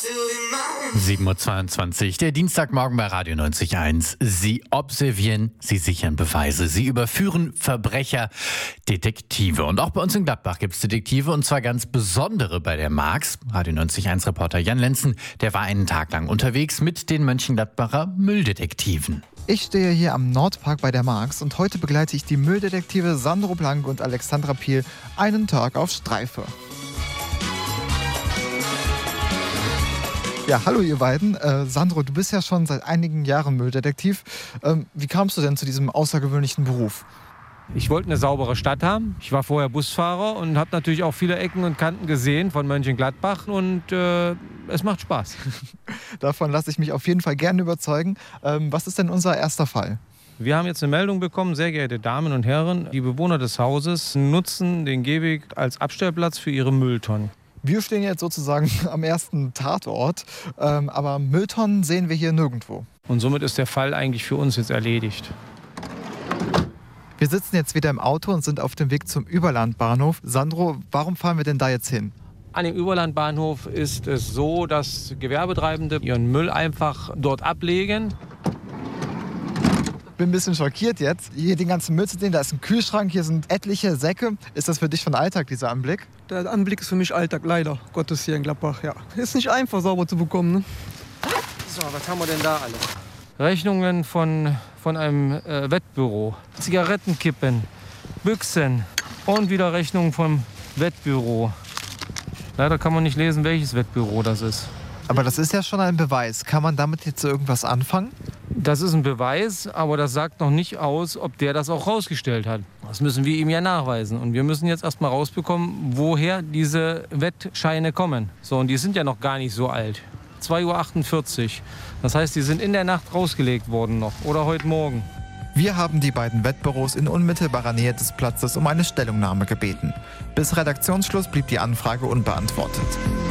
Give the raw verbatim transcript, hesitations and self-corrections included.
sieben Uhr zweiundzwanzig, der Dienstagmorgen bei Radio neunzig Komma eins. Sie observieren, Sie sichern Beweise, Sie überführen Verbrecher, Detektive. Und auch bei uns in Gladbach gibt es Detektive, und zwar ganz besondere bei der Marx. Radio neunzig Komma eins Reporter Jan Lenzen, der war einen Tag lang unterwegs mit den Mönchengladbacher Mülldetektiven. Ich stehe hier am Nordpark bei der Marx und heute begleite ich die Mülldetektive Sandro Blank und Alexandra Piel einen Tag auf Streife. Ja, hallo ihr beiden. Äh, Sandro, du bist ja schon seit einigen Jahren Mülldetektiv. Ähm, wie kamst du denn zu diesem außergewöhnlichen Beruf? Ich wollte eine saubere Stadt haben. Ich war vorher Busfahrer und habe natürlich auch viele Ecken und Kanten gesehen von Mönchengladbach und äh, es macht Spaß. Davon lasse ich mich auf jeden Fall gerne überzeugen. Ähm, was ist denn unser erster Fall? Wir haben jetzt eine Meldung bekommen, sehr geehrte Damen und Herren, die Bewohner des Hauses nutzen den Gehweg als Abstellplatz für ihre Mülltonnen. Wir stehen jetzt sozusagen am ersten Tatort, ähm, aber Mülltonnen sehen wir hier nirgendwo. Und somit ist der Fall eigentlich für uns jetzt erledigt. Wir sitzen jetzt wieder im Auto und sind auf dem Weg zum Überlandbahnhof. Sandro, warum fahren wir denn da jetzt hin? An dem Überlandbahnhof ist es so, dass Gewerbetreibende ihren Müll einfach dort ablegen. Ich bin ein bisschen schockiert jetzt, hier den ganzen Müll zu sehen. Da ist ein Kühlschrank, hier sind etliche Säcke. Ist das für dich von Alltag, dieser Anblick? Der Anblick ist für mich Alltag, leider Gottes, hier in Gladbach. Ja. Ist nicht einfach, sauber zu bekommen. Ne? So, was haben wir denn da alles? Rechnungen von, von einem äh, Wettbüro, Zigarettenkippen, Büchsen und wieder Rechnungen vom Wettbüro. Leider kann man nicht lesen, welches Wettbüro das ist. Aber das ist ja schon ein Beweis. Kann man damit jetzt irgendwas anfangen? Das ist ein Beweis, aber das sagt noch nicht aus, ob der das auch rausgestellt hat. Das müssen wir ihm ja nachweisen. Und wir müssen jetzt erst mal rausbekommen, woher diese Wettscheine kommen. So, und die sind ja noch gar nicht so alt. zwei Uhr achtundvierzig. Das heißt, die sind in der Nacht rausgelegt worden noch. Oder heute Morgen. Wir haben die beiden Wettbüros in unmittelbarer Nähe des Platzes um eine Stellungnahme gebeten. Bis Redaktionsschluss blieb die Anfrage unbeantwortet.